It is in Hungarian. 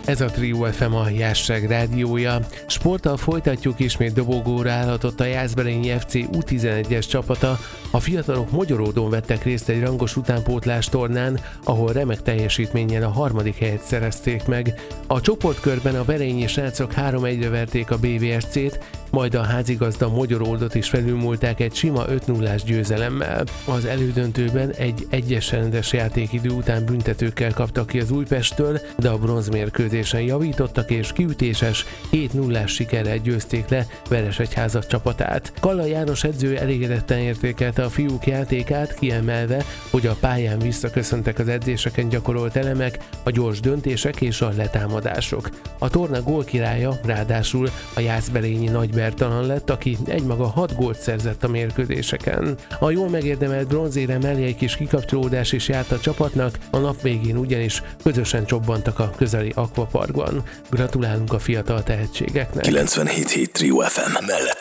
Ez a Trio FM, a Jászság rádiója. Sporttal folytatjuk, ismét dobogóra állhatott a Jászberényi FC U11-es csapata. A fiatalok Mogyoródon vettek részt egy rangos utánpótlás tornán, ahol remek teljesítménnyel a 3. helyet szerezték meg. A csoportkörben a berényi srácok 3-1-re verték a BVSC-t, majd a házigazda Mogyoródot is felülmúlták egy sima 5-0-ás győzelemmel. Az elődöntőben egy egyes rendes játékidő után büntetőkkel kaptak ki az Újpesttől, de a bronzmérkőzésen javítottak és kiütéses 7-0-ás sikerrel győzték le Veresegyházak csapatát. Kalla János edző elégedetten értékelte a fiúk játékát, kiemelve, hogy a pályán visszaköszöntek az edzéseken gyakorolt elemek, a gyors döntések és a letámadások. A torna gólkirálya ráadásul a jászberényi Nagy Bertalan lett, aki egymaga 6 gólt szerzett a mérkőzéseken. A jól megérdemelt bronzérem mellé egy kis kikapcsolódás is járt a csapatnak, a nap végén ugyanis közösen csobbantak a közeli akvaparkban. Gratulálunk a fiatal tehetségeknek. 97.7 Trio FM mellett.